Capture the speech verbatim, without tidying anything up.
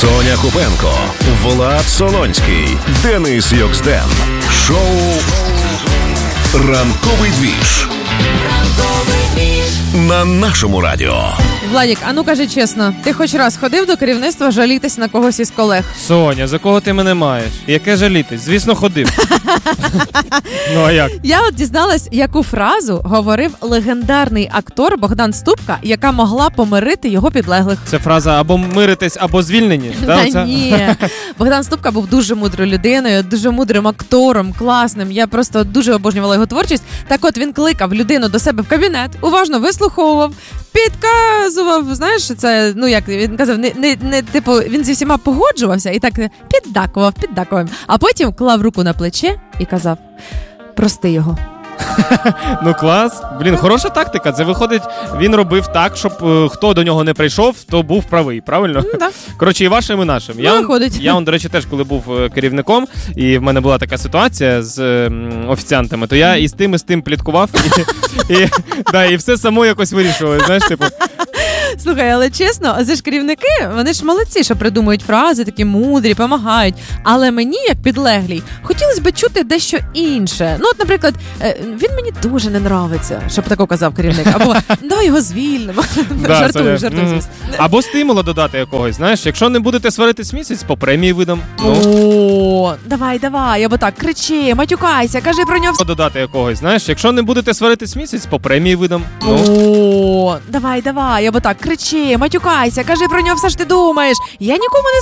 Соня Купенко, Влад Солонський, Денис Йоксден. Шоу «Ранковий двіж» на нашому радіо. Владік, а ну кажи чесно, ти хоч раз ходив до керівництва жалітись на когось із колег? Соня, за кого ти мене маєш? Яке жалітись? Звісно, ходив. Ну а як? Я от дізналась, яку фразу говорив легендарний актор Богдан Ступка, яка могла помирити його підлеглих. Це фраза або миритись, або звільнені? Та да, ні. Богдан Ступка був дуже мудрою людиною, дуже мудрим актором, класним. Я просто дуже обожнювала його творчість. Так от він кликав людину до себе в кабінет, уважно вислуховував, підказував, знаєш, це, ну як, він казав, не, не, не типу, він зі всіма погоджувався і так піддакував, піддакував. А потім клав руку на плече і казав: прости його. Ну клас. Блін, хороша тактика. Це виходить, він робив так, щоб е, хто до нього не прийшов, то був правий, правильно? Ну, да. Коротше, і вашим, і нашим. Ну, я, виходить. Я, он, до речі, теж, коли був керівником, і в мене була така ситуація з е, офіціантами, то я і з тим, і з тим пліткував, і, і, да, і все само якось вирішували, знаєш, типу. Слухай, але чесно, це ж керівники, вони ж молодці, що придумують фрази, такі мудрі, помагають. Але мені, як підлеглій, хотілося б чути дещо інше. Ну, от, наприклад, він мені дуже не нравиться, щоб тако казав керівник. Або давай його звільнимо. Да, жартую, жартую, звісно. Або стимула додати якогось, знаєш, якщо не будете сваритись місяць, по премії видам. Ну. О, давай, давай, або так, кричи, матюкайся, кажи про нього. Додати якогось, знаєш, якщо не будете сваритись місяць, по премії видам. Ну. О, давай, давай, або так, кричи, матюкайся, кажи про нього все, що ти думаєш. Я нікому не